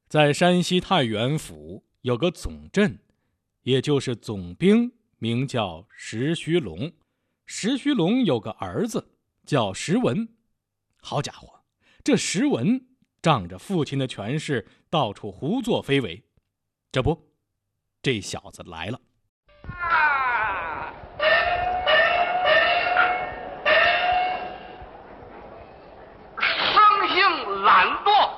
在山西太原府有个总镇，也就是总兵，名叫石须龙。石须龙有个儿子叫石文。好家伙，这石文仗着父亲的权势，到处胡作非为。这不，这小子来了。 生性懒惰，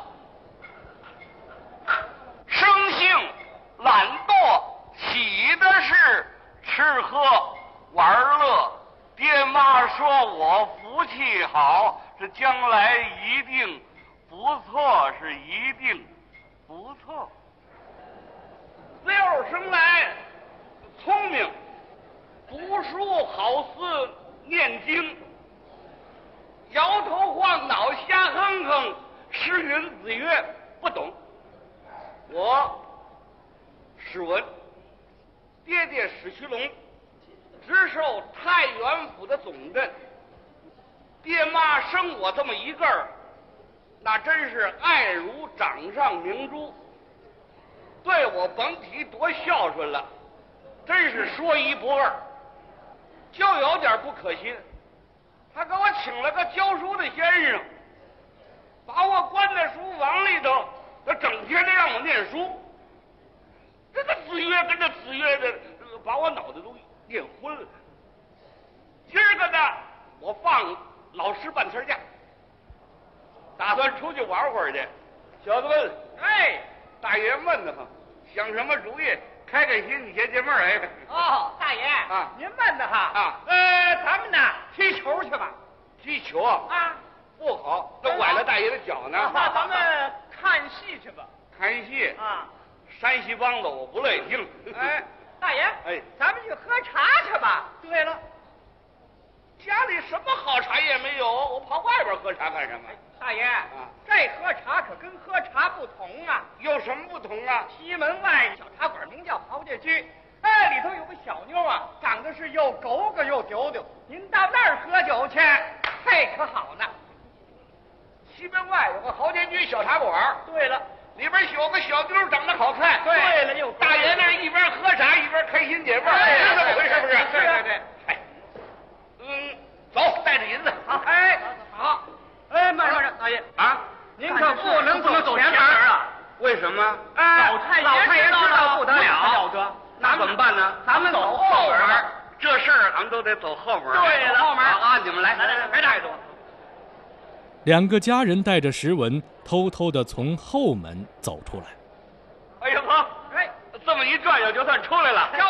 生性懒惰，起的是吃喝玩乐。爹妈说我福气好，这将来一定不错，是一定不错。自幼生来聪明，读书好似念经，摇头晃脑瞎哼哼，诗云子曰不懂。我史文，爹爹史须龙，直授太原府的总镇。爹妈生我这么一个儿，那真是爱如掌上明珠，对我甭提多孝顺了，真是说一不二。就有点不可信，他给我请了个教书的先生，把我关在书房里头，他整天的让我念书。这个子曰跟着子曰的，把我脑袋都念昏了。今儿个呢，我放老师半天假，打算出去玩会儿去。小子们，哎，大爷闷得慌，想什么主意？开开心，你解解闷儿。哎， 哦，大爷啊， 您闷得哈啊？ 咱们呢踢球去吧。 踢球啊？不好，那崴了大爷的脚呢。 那咱们看戏去吧。 看戏啊？ 山西梆子我不乐意听。 哎，大爷， 哎， 咱们去喝茶去吧。对了， 家里什么好茶也没有，我跑外边喝茶干什么？ 大爷啊，这喝茶可跟喝茶不同啊。 有什么不同啊？ 西门外小茶馆名叫豪杰居，哎，里头有个小妞啊，长得是又狗狗又丢丢。您到那儿喝酒去，嘿，可好呢。 西门外有个豪杰居小茶馆。 对了， 里边有个小妞长得好看。 对了，又大爷那一边喝茶一边开心解闷，是这么回事不是？ 对。 哎，走，带着银子。 好，哎，好。哎，慢着，大爷啊， 您可不能走前门啊！ 为什么？ 老太爷知道不得了， 那怎么办呢？ 咱们走后门。 这事儿咱们都得走后门。 对了，后门啊！你们来， 别带着我。 两个家人带着石文偷偷地从后门走出来。 哎呀呵，哎，这么一转悠就算出来了。 就